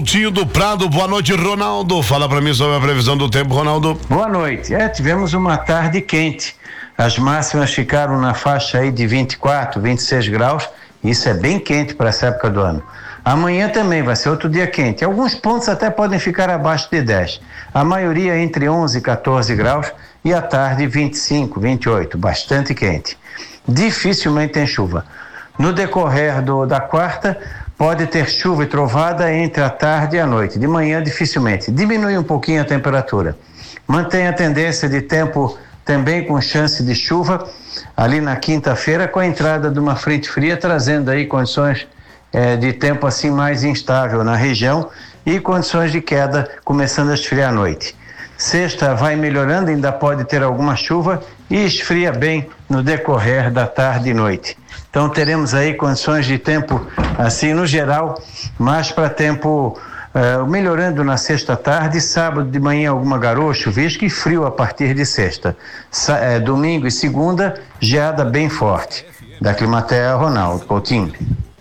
Tio do Prado, boa noite, Ronaldo. Fala pra mim sobre a previsão do tempo, Ronaldo. Boa noite. Tivemos uma tarde quente. As máximas ficaram na faixa aí de 24, 26 graus. Isso é bem quente para essa época do ano. Amanhã também vai ser outro dia quente. Alguns pontos até podem ficar abaixo de 10. A maioria entre 11 e 14 graus e à tarde 25, 28. Bastante quente. Dificilmente tem chuva. No decorrer da quarta, pode ter chuva e trovada entre a tarde e a noite. De manhã, dificilmente. Diminui um pouquinho a temperatura. Mantém a tendência de tempo também com chance de chuva ali na quinta-feira, com a entrada de uma frente fria, trazendo aí condições de tempo assim mais instável na região e condições de queda começando a esfriar à noite. Sexta vai melhorando, ainda pode ter alguma chuva e esfria bem no decorrer da tarde e noite. Então teremos aí condições de tempo assim no geral, mais para tempo melhorando na sexta tarde, sábado de manhã alguma garoa, chuvisco e frio a partir de sexta. Domingo e segunda, geada bem forte. Da Climatea, Ronaldo Coutinho.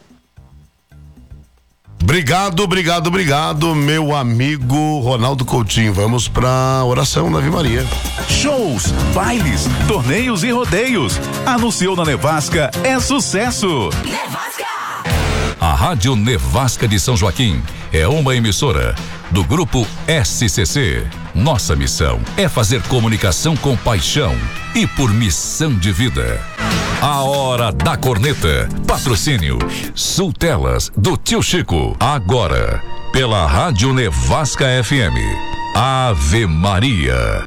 Obrigado, meu amigo Ronaldo Coutinho. Vamos pra oração da Ave Maria. Shows, bailes, torneios e rodeios. Anunciou na Nevasca, é sucesso. Nevasca! A Rádio Nevasca de São Joaquim é uma emissora do Grupo SCC. Nossa missão é fazer comunicação com paixão e por missão de vida. A Hora da Corneta. Patrocínio Sultelas do Tio Chico. Agora, pela Rádio Nevasca FM. Ave Maria.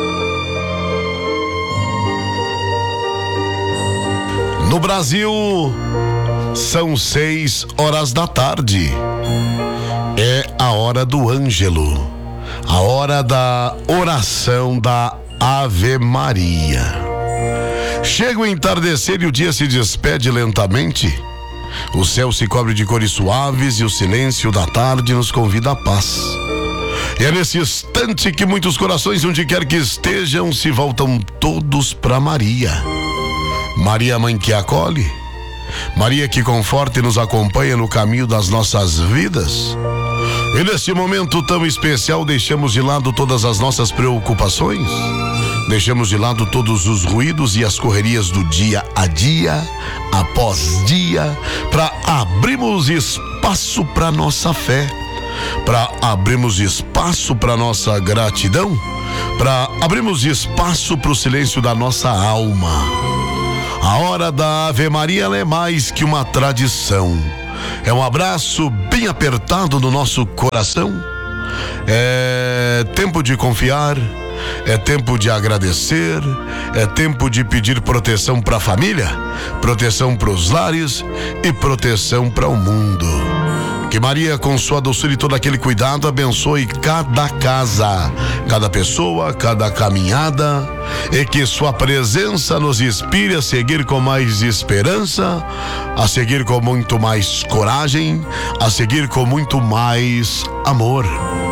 No Brasil, são 6 horas da tarde. É a hora do Ângelo. A hora da oração da Ave Maria. Chega o entardecer e o dia se despede lentamente. O céu se cobre de cores suaves e o silêncio da tarde nos convida à paz. E é nesse instante que muitos corações, onde quer que estejam, se voltam todos para Maria. Maria, mãe que acolhe. Maria que conforta e nos acompanha no caminho das nossas vidas. E neste momento tão especial, deixamos de lado todas as nossas preocupações. Deixamos de lado todos os ruídos e as correrias do dia a dia, após dia, para abrirmos espaço para nossa fé, para abrirmos espaço para nossa gratidão, para abrirmos espaço para o silêncio da nossa alma. A hora da Ave Maria, ela é mais que uma tradição. É um abraço bem apertado no nosso coração. É tempo de confiar. É tempo de agradecer, é tempo de pedir proteção para a família, proteção para os lares e proteção para o mundo. Que Maria, com sua doçura e todo aquele cuidado, abençoe cada casa, cada pessoa, cada caminhada, e que sua presença nos inspire a seguir com mais esperança, a seguir com muito mais coragem, a seguir com muito mais amor.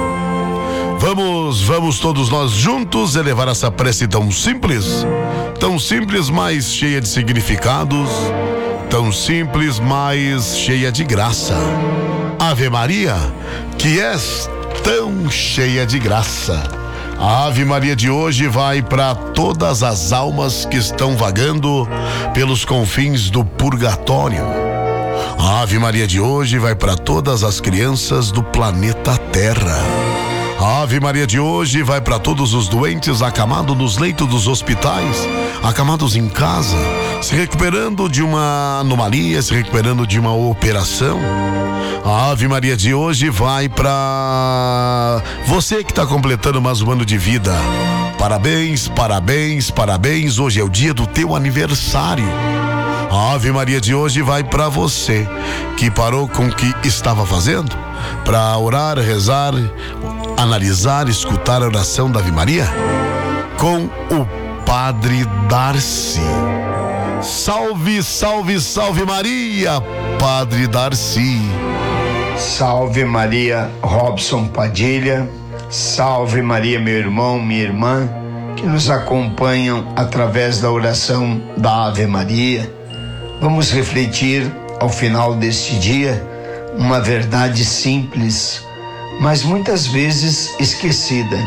Vamos todos nós juntos elevar essa prece tão simples, mas cheia de significados, tão simples, mas cheia de graça. Ave Maria, que és tão cheia de graça. A Ave Maria de hoje vai para todas as almas que estão vagando pelos confins do purgatório. A Ave Maria de hoje vai para todas as crianças do planeta Terra. A Ave Maria de hoje vai para todos os doentes acamados nos leitos dos hospitais, acamados em casa, se recuperando de uma anomalia, se recuperando de uma operação. A Ave Maria de hoje vai para você que está completando mais um ano de vida. Parabéns, parabéns, parabéns. Hoje é o dia do teu aniversário. A Ave Maria de hoje vai para você que parou com o que estava fazendo para orar, rezar, analisar, escutar a oração da Ave Maria com o Padre Darcy. Salve, salve, salve Maria, Padre Darcy. Salve Maria, Robson Padilha. Salve Maria, meu irmão, minha irmã, que nos acompanham através da oração da Ave Maria. Vamos refletir ao final deste dia uma verdade simples mas muitas vezes esquecida.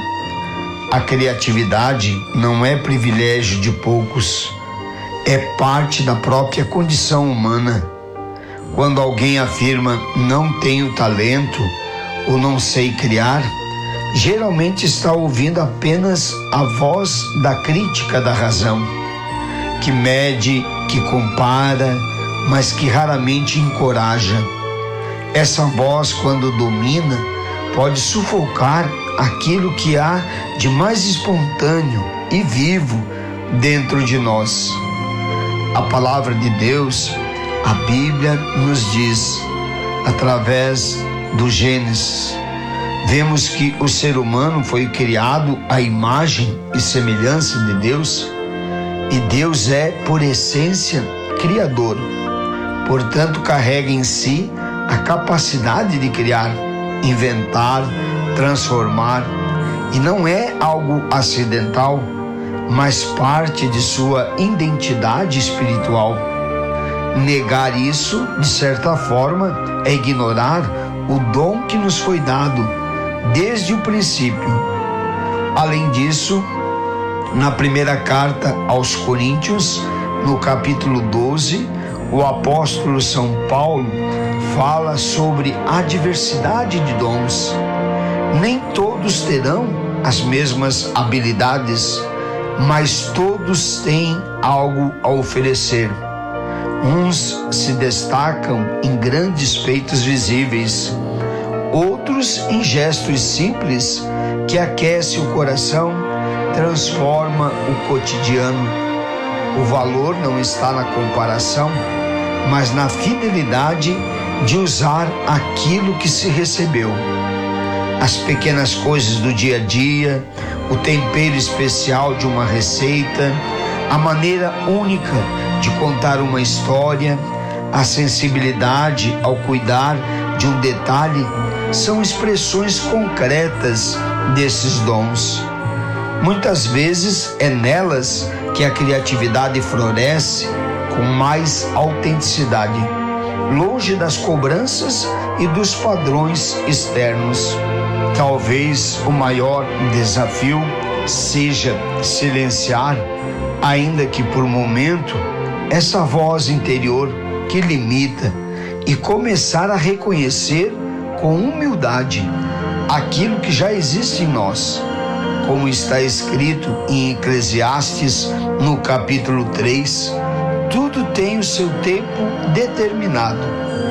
A criatividade não é privilégio de poucos, é parte da própria condição humana. Quando alguém afirma não tenho talento ou não sei criar, geralmente está ouvindo apenas a voz da crítica da razão, que mede, que compara, mas que raramente encoraja. Essa voz, quando domina, pode sufocar aquilo que há de mais espontâneo e vivo dentro de nós. A palavra de Deus, a Bíblia, nos diz, através do Gênesis, vemos que o ser humano foi criado à imagem e semelhança de Deus, e Deus é, por essência, criador. Portanto, carrega em si a capacidade de criar, inventar, transformar, e não é algo acidental, mas parte de sua identidade espiritual. Negar isso, de certa forma, é ignorar o dom que nos foi dado desde o princípio. Além disso, na primeira carta aos Coríntios, no capítulo 12, o apóstolo São Paulo fala sobre a diversidade de dons. Nem todos terão as mesmas habilidades, mas todos têm algo a oferecer. Uns se destacam em grandes feitos visíveis, outros em gestos simples que aquecem o coração, transforma o cotidiano. O valor não está na comparação, mas na fidelidade de usar aquilo que se recebeu. As pequenas coisas do dia a dia, o tempero especial de uma receita, a maneira única de contar uma história, a sensibilidade ao cuidar de um detalhe, são expressões concretas desses dons. Muitas vezes é nelas que a criatividade floresce com mais autenticidade, longe das cobranças e dos padrões externos. Talvez o maior desafio seja silenciar, ainda que por momento, essa voz interior que limita e começar a reconhecer com humildade aquilo que já existe em nós. Como está escrito em Eclesiastes, no capítulo 3, tudo tem o seu tempo determinado,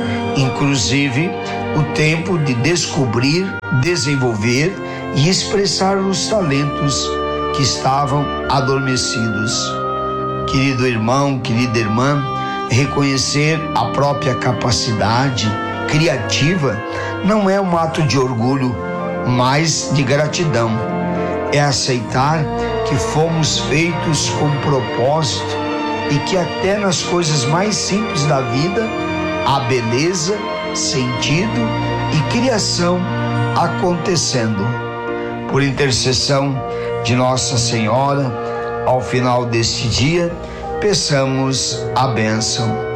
inclusive o tempo de descobrir, desenvolver e expressar os talentos que estavam adormecidos. Querido irmão, querida irmã, reconhecer a própria capacidade criativa não é um ato de orgulho, mas de gratidão. É aceitar que fomos feitos com propósito e que até nas coisas mais simples da vida há beleza, sentido e criação acontecendo. Por intercessão de Nossa Senhora, ao final deste dia, peçamos a bênção.